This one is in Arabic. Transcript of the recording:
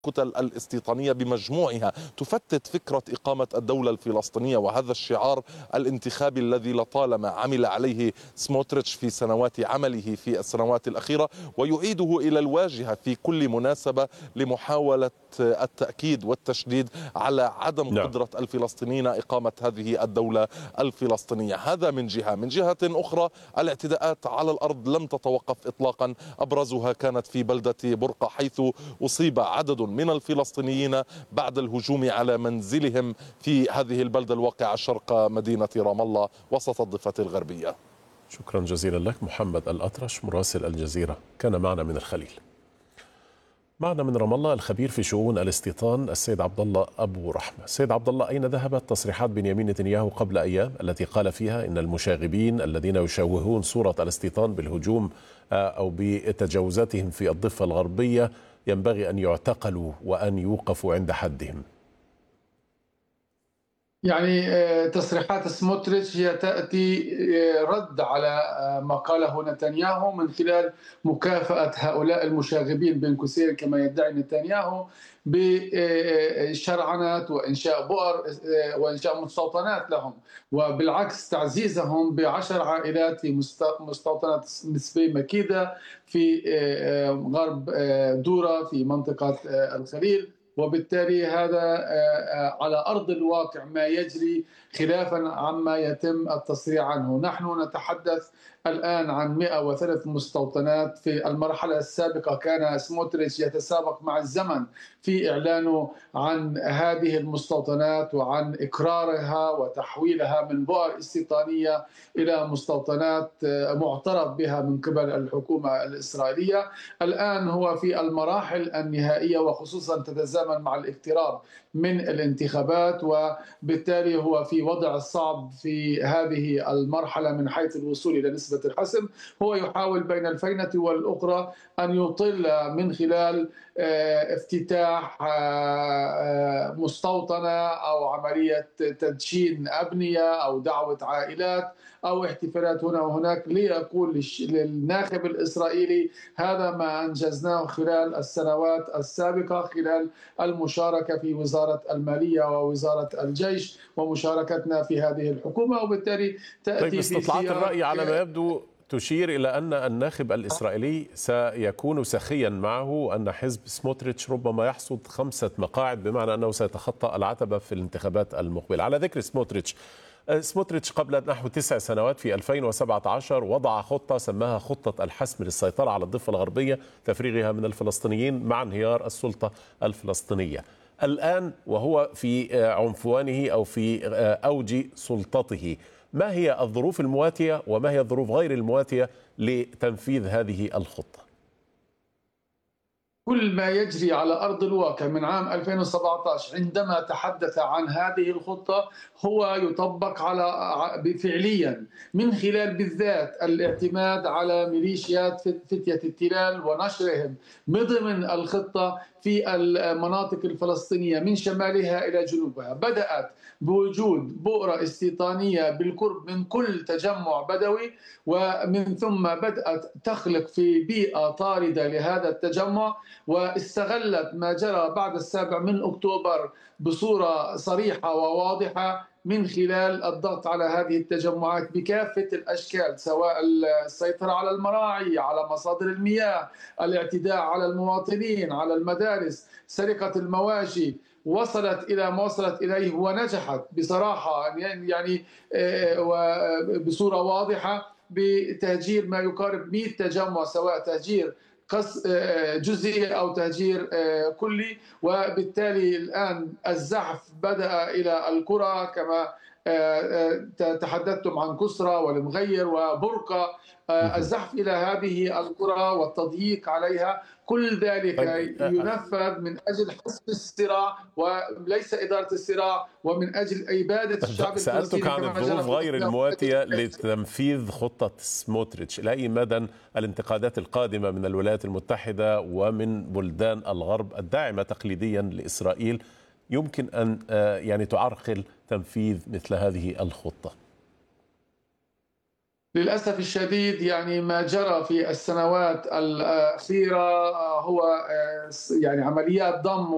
الكتل الاستيطانية بمجموعها تفتت فكرة إقامة الدولة الفلسطينية، وهذا الشعار الانتخابي الذي لطالما عمل عليه سموتريتش في سنوات عمله في السنوات الأخيرة، ويعيده إلى الواجهة في كل مناسبة لمحاولة التأكيد والتشديد على عدم نعم. قدرة الفلسطينيين إقامة هذه الدولة الفلسطينية. هذا من جهة. من جهة أخرى، الاعتداءات على الأرض لم تتوقف إطلاقا، أبرزها كانت في بلدة برقة، حيث أصيب عدد من الفلسطينيين بعد الهجوم على منزلهم في هذه البلدة الواقعة شرق مدينة رام الله وسط الضفة الغربية. شكرا جزيلا لك محمد الأطرش مراسل الجزيرة، كان معنا من الخليل. معنا من رام الله الخبير في شؤون الاستيطان السيد عبد الله أبو رحمة. سيد عبد الله، أين ذهبت تصريحات بنيامين نتنياهو قبل أيام التي قال فيها إن المشاغبين الذين يشوهون صورة الاستيطان بالهجوم أو بتجاوزاتهم في الضفة الغربية ينبغي أن يعتقلوا وأن يوقفوا عند حدهم؟ يعني تصريحات سموتريتش هي تأتي رد على ما قاله نتنياهو من خلال مكافأة هؤلاء المشاغبين بين قوسين كما يدعي نتنياهو بشرعنات وإنشاء بؤر وإنشاء مستوطنات لهم، وبالعكس تعزيزهم ب10 عائلات في مستوطنات نسبي مكيدة في غرب دورة في منطقة الخليل. وبالتالي هذا على أرض الواقع ما يجري خلافا عما يتم التصريح عنه. نحن نتحدث الآن عن 103 مستوطنات. في المرحلة السابقة كان سموتريتش يتسابق مع الزمن في إعلانه عن هذه المستوطنات وعن إقرارها وتحويلها من بؤر استيطانية إلى مستوطنات معترف بها من قبل الحكومة الإسرائيلية. الآن هو في المراحل النهائية، وخصوصا تتزامن مع الاقتراب من الانتخابات، وبالتالي هو في وضع صعب في هذه المرحلة من حيث الوصول إلى نسبة الحسم. هو يحاول بين الفينة والأخرى أن يطل من خلال افتتاح مستوطنة أو عملية تدشين أبنية أو دعوة عائلات أو احتفالات هنا وهناك، ليقول للناخب الإسرائيلي هذا ما أنجزناه خلال السنوات السابقة خلال المشاركة في وزارة المالية ووزارة الجيش ومشاركتنا في هذه الحكومة. وبالتالي تأتي طيب، استطلاعات الرأي على ما يبدو تشير إلى أن الناخب الإسرائيلي سيكون سخيا معه، وأن حزب سموتريتش ربما يحصد 5 مقاعد، بمعنى أنه سيتخطى العتبة في الانتخابات المقبلة. على ذكر سموتريتش قبل نحو 9 سنوات في 2017 وضع خطة سماها خطة الحسم للسيطرة على الضفة الغربية، تفريغها من الفلسطينيين مع انهيار السلطة الفلسطينية. الآن وهو في عنفوانه أو في أوج سلطته، ما هي الظروف المواتية وما هي الظروف غير المواتية لتنفيذ هذه الخطة؟ كل ما يجري على أرض الواقع من عام 2017 عندما تحدث عن هذه الخطة هو يطبق على فعليا، من خلال بالذات الاعتماد على ميليشيات فتية التلال ونشرهم ضمن الخطة في المناطق الفلسطينية من شمالها إلى جنوبها. بدأت بوجود بؤرة استيطانية بالقرب من كل تجمع بدوي، ومن ثم بدأت تخلق في بيئة طاردة لهذا التجمع، واستغلت ما جرى بعد 7 أكتوبر بصورة صريحة وواضحة من خلال الضغط على هذه التجمعات بكافة الأشكال، سواء السيطرة على المراعي، على مصادر المياه، الاعتداء على المواطنين، على المدارس، سرقة المواشي. وصلت إلى ما وصلت إليه ونجحت بصراحة يعني بصورة واضحة بتهجير ما يقارب 100 تجمع، سواء تهجير جزئي أو تهجير كلي. وبالتالي الآن الزحف بدأ إلى القرى كما تحدثتم عن كسرى والمغير وبرقة، الزحف إلى هذه القرى والتضييق عليها، كل ذلك ينفذ من أجل حسم الصراع وليس إدارة الصراع، ومن أجل إبادة الشعب الفلسطيني. سألتك عن الظروف غير المواتية لتنفيذ خطة سموتريتش. إلى أي مدى الانتقادات القادمة من الولايات المتحدة ومن بلدان الغرب الداعمة تقليديا لإسرائيل يمكن أن يعني تعرقل تنفيذ مثل هذه الخطة؟ للأسف الشديد يعني ما جرى في السنوات الأخيرة هو يعني عمليات ضم